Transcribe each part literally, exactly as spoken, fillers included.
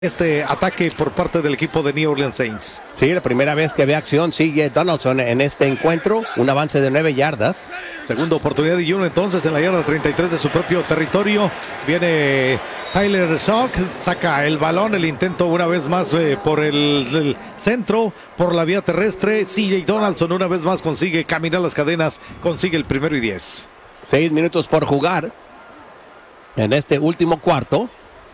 este ataque por parte del equipo de New Orleans Saints. Sí, la primera vez que ve acción sigue Donaldson en este encuentro, un avance de nueve yardas. Segunda oportunidad y uno entonces en la yarda treinta y tres de su propio territorio. Viene Tyler Shough, saca el balón, el intento una vez más eh, por el, el centro, por la vía terrestre. C J Donaldson una vez más consigue caminar las cadenas, consigue el primero y diez. Seis minutos por jugar en este último cuarto.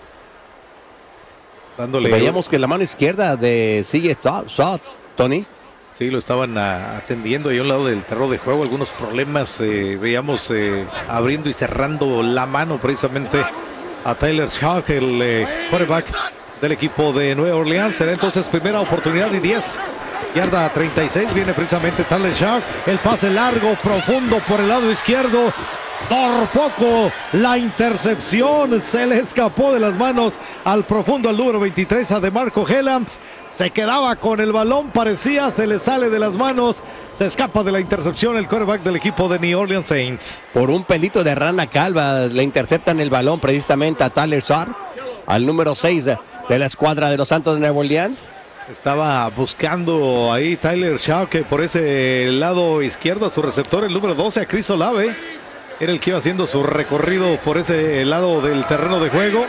Dándole... Veíamos que la mano izquierda de C J Shough, Tony. Sí, lo estaban a, atendiendo ahí a un lado del terreno de juego, algunos problemas, eh, veíamos eh, abriendo y cerrando la mano precisamente a Tyler Shough, el eh, quarterback del equipo de Nueva Orleans. Será entonces primera oportunidad y diez, yarda treinta y seis, viene precisamente Tyler Shough, el pase largo, profundo por el lado izquierdo. Por poco la intercepción se le escapó de las manos al profundo, al número veintitrés, a DeMarco Hellams. Se quedaba con el balón, parecía, se le sale de las manos, se escapa de la intercepción el quarterback del equipo de New Orleans Saints. Por un pelito de rana calva le interceptan el balón precisamente a Tyler Shough, al número seis de la escuadra de los Santos de Nueva Orleans. Estaba buscando ahí Tyler Shough, que por ese lado izquierdo a su receptor, el número doce, a Chris Olave. Era el que iba haciendo su recorrido por ese lado del terreno de juego.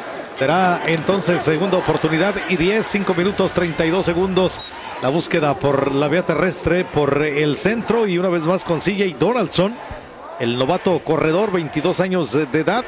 Será entonces segunda oportunidad y diez, cinco minutos treinta y dos segundos. La búsqueda por la vía terrestre, por el centro, y una vez más con C J Donaldson, el novato corredor, veintidós años de edad,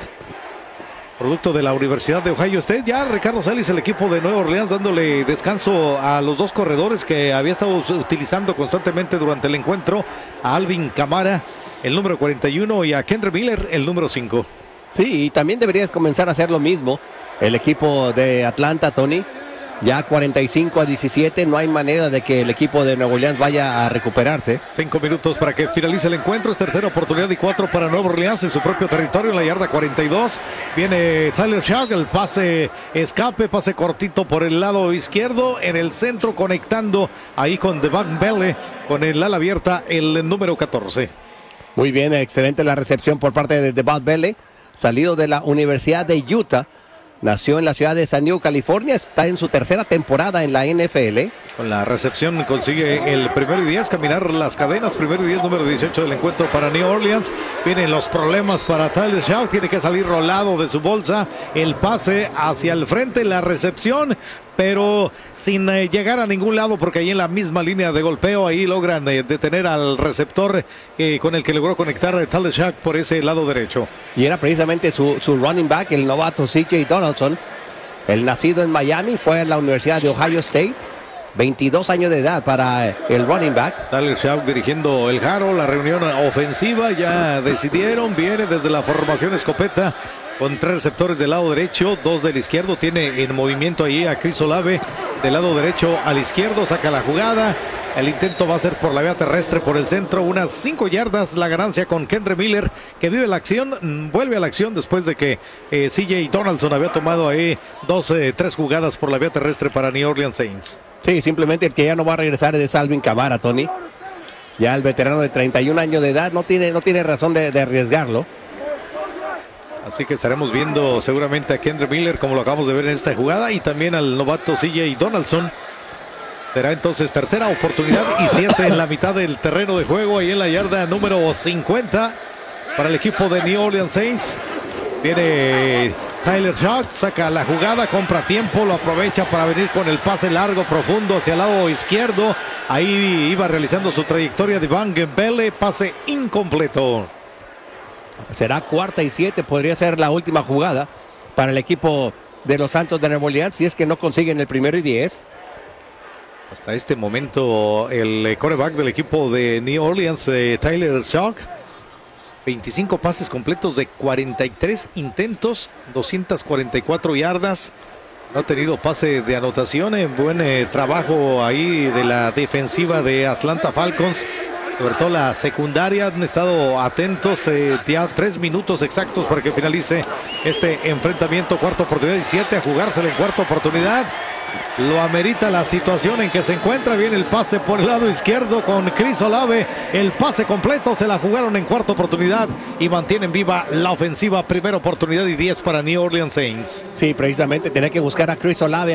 producto de la Universidad de Ohio State. Ya Ricardo Salis, el equipo de Nueva Orleans, dándole descanso a los dos corredores que había estado utilizando constantemente durante el encuentro, a Alvin Kamara, el número cuarenta y uno, y a Kendre Miller, el número cinco. Sí, y también deberías comenzar a hacer lo mismo el equipo de Atlanta, Tony. Ya cuarenta y cinco a diecisiete, no hay manera de que el equipo de Nueva Orleans vaya a recuperarse. Cinco minutos para que finalice el encuentro. Es tercera oportunidad y cuatro para Nueva Orleans en su propio territorio, en la yarda cuarenta y dos. Viene Tyler Shough, el pase escape, pase cortito por el lado izquierdo, en el centro conectando ahí con Devon Belle, con el ala abierta, el número catorce. Muy bien, excelente la recepción por parte de Devon Belle, salido de la Universidad de Utah. Nació en la ciudad de San Diego, California. Está en su tercera temporada en la N F L. Con la recepción consigue el primero y diez, caminar las cadenas. Primero y diez, número dieciocho del encuentro para New Orleans. Vienen los problemas para Tyler Shough. Tiene que salir rolado de su bolsa. El pase hacia el frente, la recepción, pero sin eh, llegar a ningún lado, porque ahí en la misma línea de golpeo, ahí logran eh, detener al receptor eh, con el que logró conectar a Tyler Shough por ese lado derecho. Y era precisamente su, su running back, el novato C J Donaldson, el nacido en Miami, fue a la Universidad de Ohio State. veintidós años de edad para el running back. Tyler Shough dirigiendo el Jaro, la reunión ofensiva, ya decidieron, viene desde la formación escopeta, con tres receptores del lado derecho, dos del izquierdo. Tiene en movimiento ahí a Chris Olave del lado derecho al izquierdo, saca la jugada. El intento va a ser por la vía terrestre, por el centro, unas cinco yardas la ganancia con Kendre Miller, que vive la acción, vuelve a la acción después de que eh, C J Donaldson había tomado ahí dos, eh, tres jugadas por la vía terrestre para New Orleans Saints. Sí, simplemente el que ya no va a regresar es Alvin Kamara, Tony. Ya el veterano de treinta y un años de edad no tiene, no tiene razón de, de arriesgarlo. Así que estaremos viendo seguramente a Kendre Miller, como lo acabamos de ver en esta jugada, y también al novato C J Donaldson. Será entonces tercera oportunidad y siete en la mitad del terreno de juego, ahí en la yarda número cincuenta para el equipo de New Orleans Saints. Viene Tyler Shough, saca la jugada, compra tiempo, lo aprovecha para venir con el pase largo, profundo hacia el lado izquierdo. Ahí iba realizando su trayectoria de Devon Belle, pase incompleto. Será cuarta y siete, podría ser la última jugada para el equipo de los Santos de Nueva Orleans, si es que no consiguen el primero y diez. Hasta este momento el quarterback del equipo de New Orleans, eh, Tyler Shough, veinticinco pases completos de cuarenta y tres intentos, doscientas cuarenta y cuatro yardas. No ha tenido pase de anotación. En buen eh, trabajo ahí de la defensiva de Atlanta Falcons, sobre todo la secundaria. Han estado atentos, eh, ya tres minutos exactos para que finalice este enfrentamiento. Cuarta oportunidad y siete a jugársela en cuarta oportunidad. Lo amerita la situación en que se encuentra. Viene el pase por el lado izquierdo con Chris Olave. El pase completo, se la jugaron en cuarta oportunidad y mantienen viva la ofensiva. Primera oportunidad y diez para New Orleans Saints. Sí, precisamente tenía que buscar a Chris Olave